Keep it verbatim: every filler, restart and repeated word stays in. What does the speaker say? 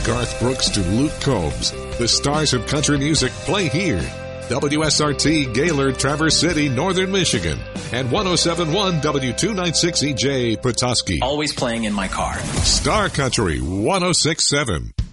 Garth Brooks to Luke Combs, the stars of country music play here. W S R T Gaylord, Traverse City, Northern Michigan, and one oh seven point one W two ninety-six E J Petoskey. Always playing in my car. Star Country one oh six point seven.